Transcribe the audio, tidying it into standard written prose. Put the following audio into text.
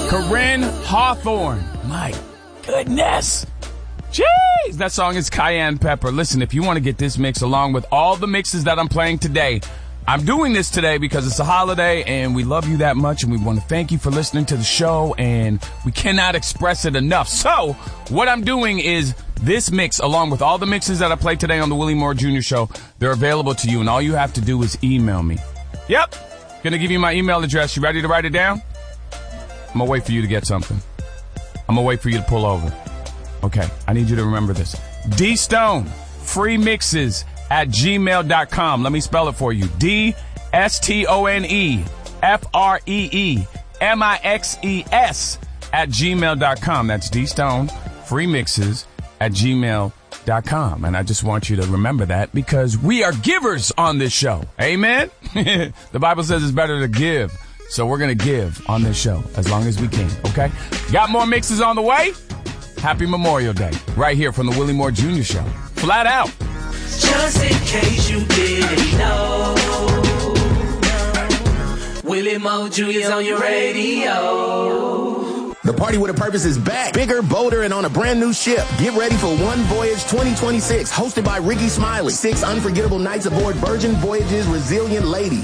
Corinne Hawthorne. My goodness. Jeez, that song is Cayenne Pepper. Listen, if you want to get this mix along with all the mixes that I'm playing today, I'm doing this today because it's a holiday and we love you that much and we want to thank you for listening to the show and we cannot express it enough. So what I'm doing is this mix along with all the mixes that I played today on the Willie Moore Jr. Show, they're available to you and all you have to do is email me. Yep. Gonna give you my email address. You ready to write it down? I'm gonna wait for you to get something. I'm gonna wait for you to pull over. Okay, I need you to remember this. DStone, freemixes @gmail.com. Let me spell it for you. DSTONE FREEMIXES @gmail.com. That's DStone, freemixes @gmail.com. And I just want you to remember that because we are givers on this show. Amen? The Bible says it's better to give. So we're going to give on this show as long as we can, okay? Got more mixes on the way? Happy Memorial Day, right here from the Willie Moore Jr. Show. Flat out. Just in case you didn't know, Willie Moore Jr. is on your radio. The Party with a Purpose is back, bigger, bolder, and on a brand new ship. Get ready for One Voyage 2026, hosted by Ricky Smiley. 6 unforgettable nights aboard Virgin Voyage's Resilient Lady.